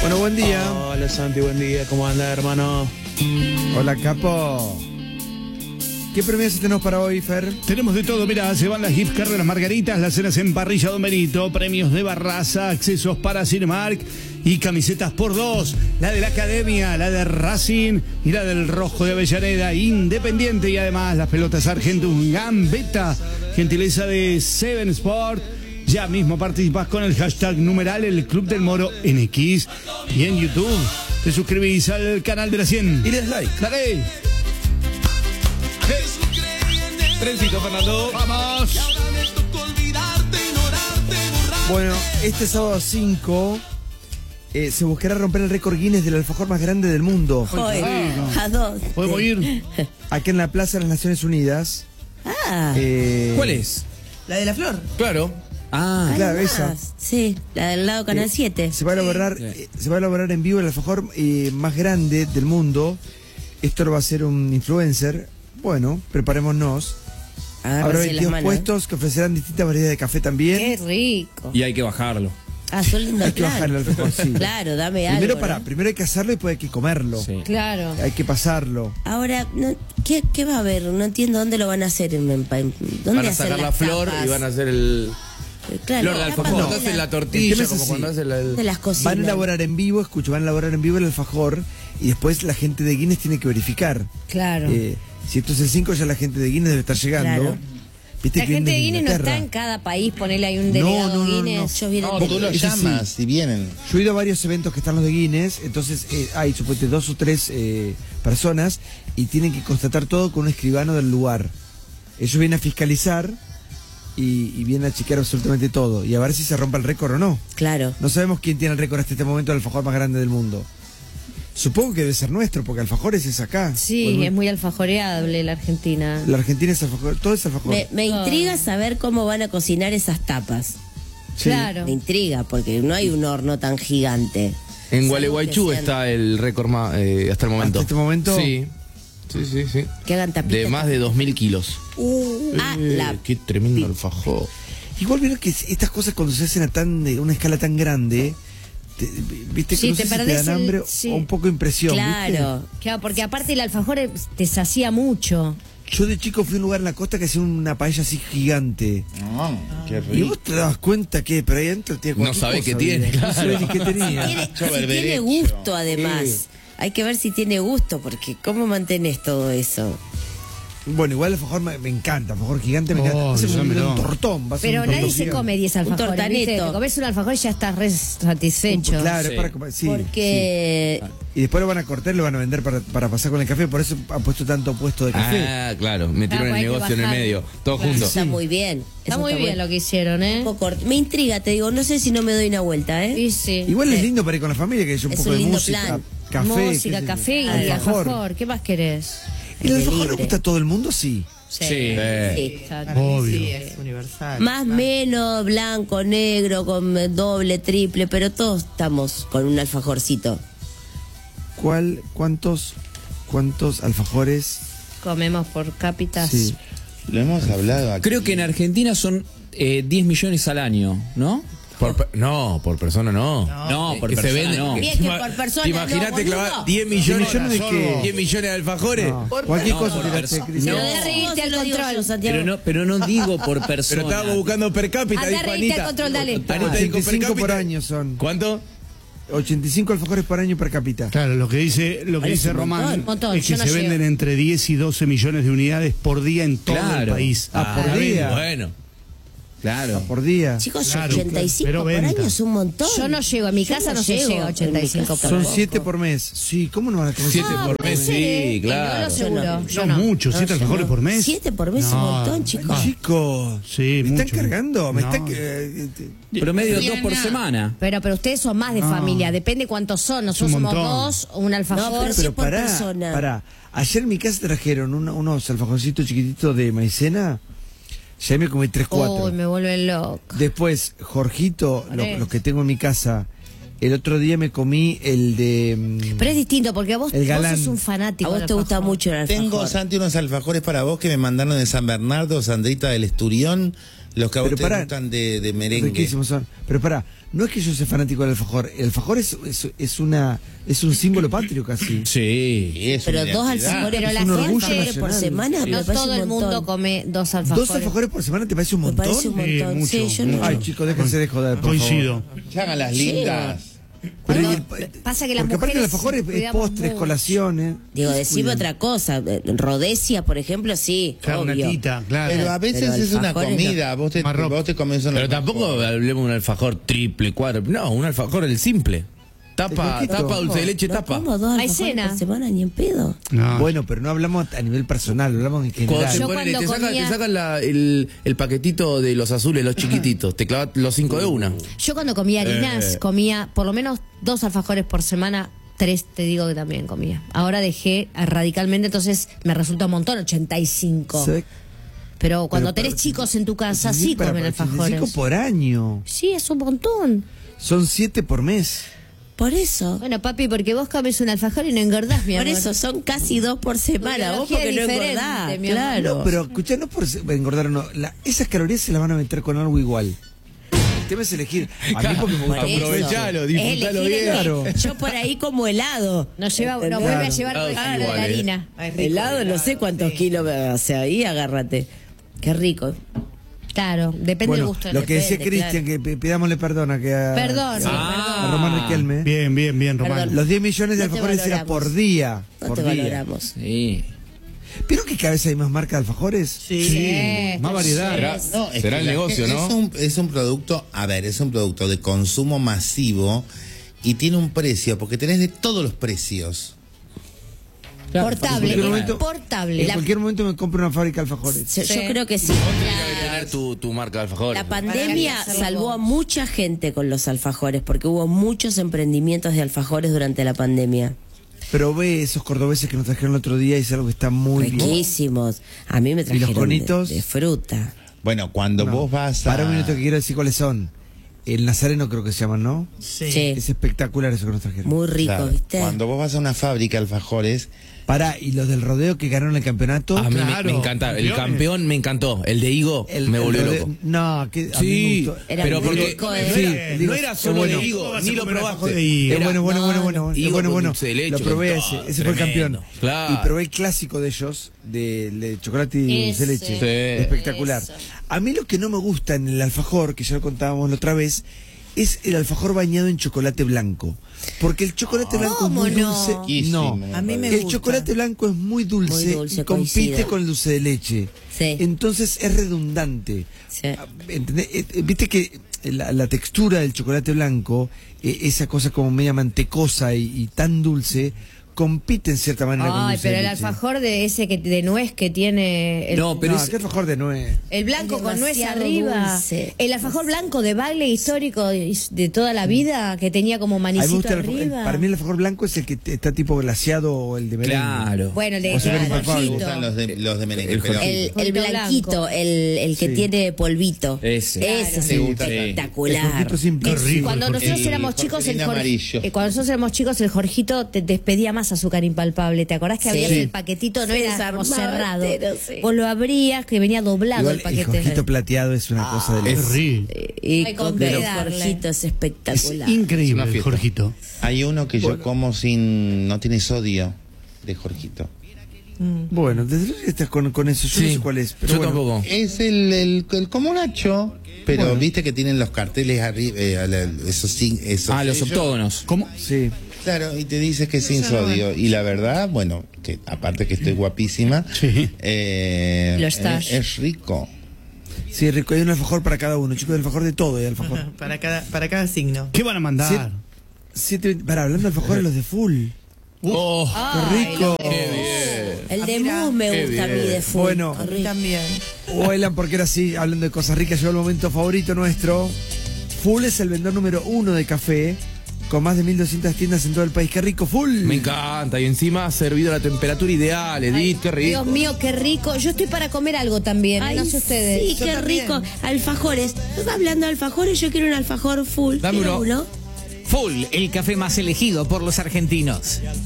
Bueno, buen día. Hola Santi, buen día. ¿Cómo anda, hermano? Hola, capo. ¿Qué premios tenemos para hoy, Fer? Tenemos de todo, mira, se van las gift cards, las margaritas, las cenas en parrilla Don Benito, premios de Barraza, accesos para Cinemark y camisetas por 2, la de la Academia, la de Racing y la del Rojo de Avellaneda, Independiente, y además las pelotas Argentum Gambetta, gentileza de Seven Sport. Ya mismo participás con el hashtag numeral El Club del Moro en X y en YouTube. Te suscribís al canal de la 100 Y les like. ¡Dale! Trencito, Fernando. ¡Vamos! Bueno, este sábado 5 se buscará romper el récord Guinness del alfajor más grande del mundo. Hoy, a 2. ¿Podemos ir? Acá en la Plaza de las Naciones Unidas. Ah, ¿Cuál es? La de la flor. Claro. Ah, Claro, hay esa. más. Sí, la del lado Canal 7. Se va a elaborar en vivo el alfajor más grande del mundo. Esto lo va a hacer un influencer. Bueno, preparémonos. Habrá Agárrense las 22 manos. puestos que ofrecerán distintas variedades de café también. Qué rico. y hay que bajarlo. Ah, son lindos Hay que bajar el alfajor, sí. Claro, dame algo. Primero ¿no? primero hay que hacerlo y después hay que comerlo. Sí. Claro. Hay que pasarlo. Ahora, ¿qué va a haber? No entiendo dónde lo van a hacer. ¿Dónde Van a hacen sacar la las flor tapas? y van a hacer el... Claro, Flor de tapas alfajor. de Cuando hacen la tortilla, El tema es como así. cuando hacen de las cocinas. Van a elaborar en vivo, van a elaborar en vivo el alfajor y después la gente de Guinness tiene que verificar. Claro. Si esto es el 5, ya la gente de Guinness debe estar llegando. Claro. ¿Viste La que gente de vienen Guinness no Inglaterra? está en cada país, ponele ahí un No, delegado no, no, Guinness. Yo vi No, de- tú lo Ese sí. llamas y vienen. Yo he ido a varios eventos que están los de Guinness, entonces hay supuestamente 2 o 3 personas y tienen que constatar todo con un escribano del lugar. Ellos vienen a fiscalizar y vienen a chequear absolutamente todo y a ver si se rompe el récord o no. Claro. No sabemos quién tiene el récord hasta este momento del alfajor más grande del mundo. Supongo que debe ser nuestro, porque alfajores es acá. Sí, Bueno, es muy alfajoreable la Argentina. la Argentina es alfajor, todo es alfajor. Me intriga saber cómo van a cocinar esas tapas. Sí. Claro. Me intriga, porque no hay un horno tan gigante. En Salvo Gualeguaychú que sean- está el récord más, hasta el momento. ¿Hasta este momento? Sí. Sí. Que hagan tapitas. De más de 2000 kilos. Qué tremendo alfajor. Igual vieron que estas cosas cuando se hacen a una escala tan grande, viste que Sí, no te sé si te perdés dan hambre sí. o un poco de impresión. Claro. Claro, porque aparte el alfajor te sacía mucho. ¿viste? Yo de chico fui a un lugar en la costa que hacía una paella así gigante. Qué Y rico. vos te dabas cuenta que, pero ahí adentro tiene No cualquier sabés cosa, qué tiene, ¿viste? No sabés ni claro. qué tenía. Tiene, Yo si el tiene derecho. gusto, además. Hay que ver si tiene gusto, porque ¿cómo mantenés todo eso? Bueno, igual el alfajor me encanta, alfajor gigante me encanta. Oh, Ese es un dámelo. tortón. va a ser Pero un tortón nadie se gigante. come 10 alfajores. tortaneto. ¿viste? Te comes un alfajor y ya estás re satisfecho. Claro, Sí. es para comer, sí. Porque Y después lo van a cortar y lo van a vender para pasar con el café, por eso han puesto tanto puesto de café. Ah, claro. Metieron Claro, el hay que negocio en el bajar. medio. Todo Claro. junto. está muy bien. Está Eso muy bien bueno. lo que hicieron, ¿eh? Un poco me intriga, te digo, no sé si no me doy una vuelta, ¿eh? Y sí. Igual es lindo para ir con la familia, que haya un Es poco un de lindo música, plan. café. qué Música, sé yo. café y Alfajor. alfajor. ¿Qué más querés? ¿Y el alfajor le Libre. gusta a todo el mundo? Sí. Sí. Sí. Obvio. Sí, Es universal. Más, menos, blanco, negro, con doble, triple, pero todos estamos con un alfajorcito. ¿Cuántos alfajores? Comemos por cápitas. Sí. Lo hemos hablado aquí. Creo que en Argentina son 10 millones al año, ¿no? No, por persona no. No, por que se persona venden. no. Bien que por persona, Imagínate no, boludo. clavar 10 millones, ¿10 millones de qué? 10 millones de alfajores. No, cualquier no, cosa por tiraste, persona. Cristian. No. Pero reírte al lo digo control. yo, Santiago. Pero no digo por persona. Pero estábamos buscando per cápita, Anda, dijo reírte al Anita. control, dale. Anita dijo per 85 por cápita. año son. ¿Cuánto? 85 alfajores por año per cápita. Claro, lo que dice Parece un Román montón, es que yo no se llego. venden entre 10 y 12 millones de unidades por día en todo el Claro. país. por día. Bueno. Claro. Por día. Chicos, Claro, 85 pero por venta. año es un montón. Yo no llego, en mi Yo casa no no se llego, llega a en mi 85 casa por Son tampoco. 7 por mes. Sí, ¿cómo no van a comer 7 7 por mes, sí, No claro. lo seguro. Yo No, no. mucho, 7 alfajores por mes. 7 por mes es un No. montón, chicos. Chicos, Sí, ¿me están mucho. cargando? ¿Me No. están, Promedio 2 por semana. Pero ustedes son más de No. familia, depende cuántos son. Nosotros un somos montón. 2, un alfajor. pero sí pero por pará, persona. pará. Ayer en mi casa trajeron unos alfajorcitos chiquititos de maicena. Ya me comí 3, 4. Uy, me vuelven loco. Después, Jorgito, Vale. los que tengo en mi casa. El otro día me comí el de... Pero es distinto porque vos El galán. sos un A fanático. vos del te gusta alfajor. mucho el alfajor. Tengo, Santi, unos alfajores para vos que me mandaron de San Bernardo, Sandrita del Esturión, Los que a vos Pero te pará, gustan de merengue. riquísimos son. Pero pará, no es que yo sea fanático del alfajor. El alfajor es un símbolo patrio casi. Sí. Y es Pero una dos identidad. alfajores, Pero la un orgullo gente por nacional. semana me No parece todo un el montón. mundo come 2 alfajores. ¿2 alfajores por semana te parece un Me montón? parece un montón. mucho, Sí, yo no. mucho. Ay, chicos, déjense de joder, por Coincido. Que hagan las lindas. Pero Pasa que las porque aparte el mujeres alfajor es cuidamos postres, mucho. colaciones. Digo, ¿Qué se decime cuidan? otra cosa. Rodesia, por ejemplo, sí. obvio. Carnatita, claro. Pero a veces Pero es una alfajores comida. Vos te comes un Pero alfajor. tampoco hablemos de un alfajor triple, cuádruple. No, un alfajor el simple. Tapa, El tapa, dulce de leche, No tapa. como dos alfajores Maicena. por semana ni en pedo. No. Bueno, pero no hablamos a nivel personal, hablamos en Cuando general. te, Yo ponen, cuando comía- te sacan el paquetito de los azules, los chiquititos. Te clavas los 5 de una. Yo cuando comía harinas, comía por lo menos 2 alfajores por semana. 3 te digo que también comía. Ahora dejé radicalmente, entonces me resulta un montón, 85. Se ve- Pero cuando pero- tenés chicos en tu casa, Sí, sí para- comen 85 alfajores. por año. Sí, es un montón. Son 7 por mes. Por eso. Bueno, papi, porque vos comes un alfajor y no engordás, mi Por amor. eso son casi 2 por semana. Vos biología porque no diferente, engordás. mi amor. Claro. No, pero escuchá, no por engordar o no. Esas calorías se las van a meter con algo igual. El tema es elegir. A mí porque me gusta Por mucho. eso. Aprovechalo, Es disfrutalo elegir bien. Claro. Yo por ahí como helado. Nos vuelve a Claro. llevar por el Claro, kilo de la igual, harina. Helado, no sé cuántos kilos o sea, ahí agárrate. Qué rico. Claro, depende Bueno, del gusto. lo que decía depende, Cristian, que pidámosle perdón a que a, Perdón, sí, a Román Riquelme. Bien, bien, bien, Román. Perdón. Los 10 millones de No te alfajores era valoramos. por día. No por te día. valoramos. Sí. ¿Vieron que cada vez hay más marcas de alfajores? Sí, más variedad. No, es Será que el la negocio, gente- ¿no? Es un producto, a ver, es un producto de consumo masivo y tiene un precio, porque tenés de todos los precios. Portable, En cualquier es momento- portable. En cualquier momento me compro una fábrica de alfajores. Yo creo que sí. Debe tener tu marca de alfajores. La pandemia hacerlo salvó vos. a mucha gente con los alfajores, porque hubo muchos emprendimientos de alfajores durante la pandemia. Probé esos cordobeses que nos trajeron el otro día y es algo que está muy bien. Riquísimos. A mí me los trajeron conitos? de fruta. Bueno, cuando No. vos vas a... Para un minuto que quiero decir cuáles son. El Nazareno creo que se llaman, ¿no? Sí. Es espectacular eso que nos trajeron. Muy rico, Claro, ¿viste? cuando vos vas a una fábrica de alfajores, Pará, y los del rodeo que ganaron el campeonato. A mí Claro, me encanta. El campeones. campeón me encantó. El de Higo me el volvió rodeo- loco. No, que a mí me Sí, gustó. Era pero muy porque rico, no, ¿eh? Sí, era, digo, no era es solo bueno. de Higo, Vas a ni lo comer alfajor probaste. de Higo. Es Era- bueno, bueno, bueno, bueno. Higo Es bueno, con bueno. dulce de leche, Lo probé con ese. todo, Ese fue el campeón. tremendo. Claro. Y probé el clásico de ellos, de chocolate y dulce de leche. Sí. Espectacular. A mí lo que no me gusta en el alfajor, que ya lo contábamos la otra vez, es el alfajor bañado en chocolate blanco. Porque el chocolate blanco es ¿Cómo muy no? dulce. Riquísimo, No, me A mí me el gusta. chocolate blanco es muy dulce, Muy dulce, y compite coincido. con el dulce de leche. Sí. Entonces es redundante. Sí. ¿Entendés? Viste que la textura del chocolate blanco, esa cosa como media mantecosa y tan dulce, compite en cierta manera con el Ay, dulce pero de el leche. alfajor de ese que de nuez que tiene el, No, pero No, es- ¿qué alfajor de nuez? el blanco Es con nuez demasiado arriba. dulce. El alfajor blanco de baile histórico de toda la vida que tenía como A mí me manicito gusta arriba. para mí el alfajor blanco es el que está tipo glaseado o el de merengue. Claro. Bueno, el de O sea, el el alfajor, me Jorgito. gustan los de merengue. El pero- Jorgito. El Jorgito blanquito, blanco. el que Sí. tiene polvito. Ese. Ese es Sí, gusta. El espectacular. Jorgito simple. Qué rico. Cuando el nosotros Jorgito. éramos El chicos, Jorgito amarillo. cuando nosotros éramos chicos, el Jorgito te despedía más azúcar impalpable. ¿Te acordás que Sí. había el paquetito? No Se era como desarmaba cerrado. entero, sí. Vos lo abrías, que venía doblado Igual el el paquete. Jorgito plateado es una cosa de Es locos. rico. Y Ay, con con qué los darle. Jorgitos es Es espectacular. increíble Es una el fiesta. Jorgito. Hay uno que yo como sin... no tiene sodio, de Jorgito. Bueno, desde luego que estás con eso. Yo no sé cuál es. Pero yo bueno. tampoco. Es el como Nacho, pero Bueno. viste que tienen los carteles arriba, esos Los sellos. octógonos. ¿Cómo? Sí. Claro, y te dices que es sin sodio. Y la verdad, bueno, que aparte que estoy guapísima, Sí. Lo estás. es rico. Sí, rico. Hay un alfajor para cada uno. Chicos, el alfajor de todo hay alfajor. Para cada signo. ¿Qué van a mandar? Para hablando de alfajores, los de full. Oh, ¡Qué rico! El de mira, mousse me qué gusta a mí bien. de full. Bueno. A mí también. Bailan porque era así, hablando de cosas ricas, llegó el momento favorito nuestro. Full es el vendedor número 1 de café, con más de 1.200 tiendas en todo el país. ¡Qué rico, Full! me encanta. Y encima servido a la temperatura ideal, Edith, qué rico. Dios mío, qué rico. Yo estoy para comer algo también. Ay, no sé ustedes. sí, qué rico. Alfajores. Hablando de alfajores, yo quiero un alfajor full. Dame ¿Quiero uno. uno? Full, el café más elegido por los argentinos.